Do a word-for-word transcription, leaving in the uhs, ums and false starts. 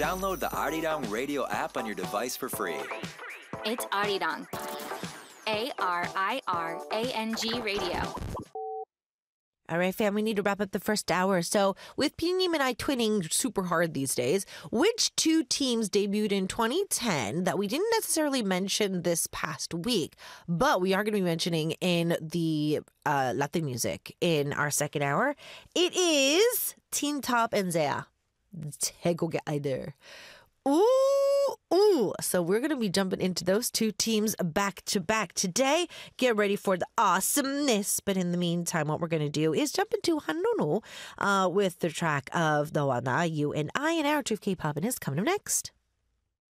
Download the Arirang Radio app on your device for free. It's Arirang. A R I R A N G Radio. All right, fam, we need to wrap up the first hour. So with P-Nim and I twinning super hard these days, which two teams debuted in twenty ten that we didn't necessarily mention this past week, but we are going to be mentioning in the uh, Latin music in our second hour? It is Teen Top and Zaya. 태국의 아이들. Ooh, ooh. So we're going to be jumping into those two teams back to back today. Get ready for the awesomeness. But in the meantime, what we're going to do is jump into Hanunu uh, with the track of The Wana, You and I, and our truth K-pop, and is coming up next.